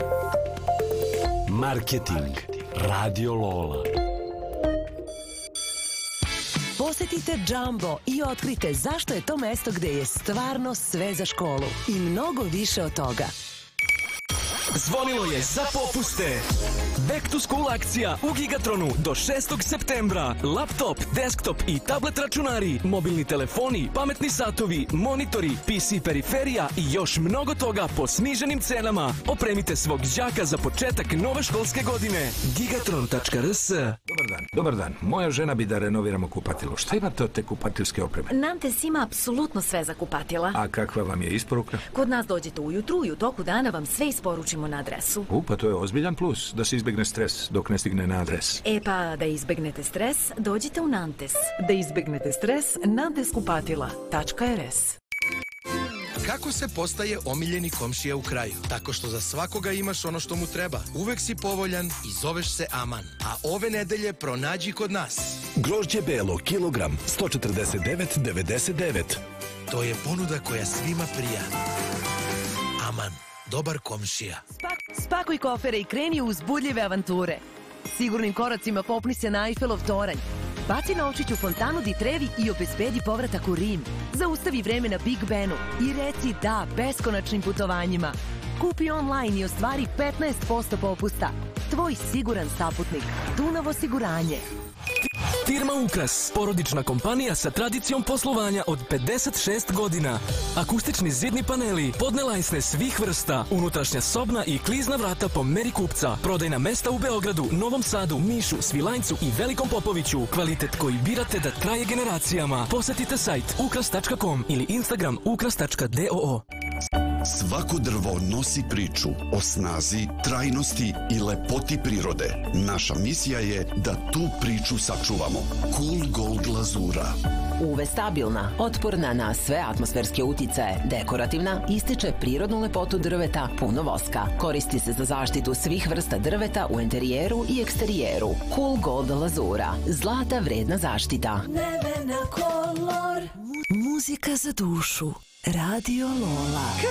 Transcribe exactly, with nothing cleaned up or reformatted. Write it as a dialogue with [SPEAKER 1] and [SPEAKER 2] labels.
[SPEAKER 1] Marketing Radio Lola.
[SPEAKER 2] Posetite Jumbo i otkrite zašto je to mesto gde je stvarno sve za školu i mnogo više od toga.
[SPEAKER 3] Zvonilo je za popuste. Back to school akcija u Gigatronu do šestog septembra. Laptop, desktop i tablet računari, mobilni telefoni, pametni satovi, monitori, P C periferija i još mnogo toga po sniženim cenama. Opremite svog đaka za početak nove školske godine. gigatron tačka r s.
[SPEAKER 4] Dobar dan, dobar dan. Moja žena bi da renoviramo kupatilo. Šta imate od te kupatilske opreme?
[SPEAKER 5] Nantes ima apsolutno sve za kupatila.
[SPEAKER 4] A kakva vam je isporuka?
[SPEAKER 5] Kod nas dođete ujutru i u toku dana vam sve isporučimo na adresu.
[SPEAKER 4] U, pa to je ozbiljan plus, da se izbegne stres dok ne stigne na adres.
[SPEAKER 5] E pa, da izbegnete stres, dođite u Nantes.
[SPEAKER 2] Da izbegnete stres, nantes kupatila tačka r s.
[SPEAKER 6] Kako se postaje omiljeni komšija u kraju? Tako što za svakoga imaš ono što mu treba. Uvek si povoljan i zoveš se Aman. A ove nedelje pronađi kod nas.
[SPEAKER 1] Grožđe belo, kilogram, sto četrdeset devet devedeset devet.
[SPEAKER 6] To je ponuda koja svima prija. Aman, dobar komšija.
[SPEAKER 2] Spakuj kofere i kreni u uzbudljive avanture. Sigurnim koracima popni se na Eiffelov toranj. Baci novčić u fontanu di Trevi i obezbedi povratak u Rim. Zaustavi vreme na Big Benu i reci da beskonačnim putovanjima. Kupi online i ostvari petnaest posto popusta. Tvoj siguran saputnik. Dunav osiguranje.
[SPEAKER 3] Firma Ukras, porodična kompanija sa tradicijom poslovanja od pedeset šest godina. Akustični zidni paneli, podne lajsne svih vrsta, unutrašnja sobna i klizna vrata po meri kupca. Prodajna mesta u Beogradu, Novom Sadu, Nišu, Svilajncu i Velikom Popoviću. Kvalitet koji birate da traje generacijama. Posetite sajt ukras tačka com ili Instagram ukras tačka d o o.
[SPEAKER 7] Svako drvo nosi priču o snazi, trajnosti i lepoti prirode. Naša misija je da tu priču sačuvamo. Cool Gold glazura.
[SPEAKER 8] U ve stabilna, otporna na sve atmosferske uticaje, dekorativna, ističe prirodnu lepotu drveta, puno voska. Koristi se za zaštitu svih vrsta drveta u interijeru i eksterijeru. Cool Gold glazura. Zlata vredna zaštita.
[SPEAKER 2] Nevena kolor. Muzika za dušu. Radio Lola.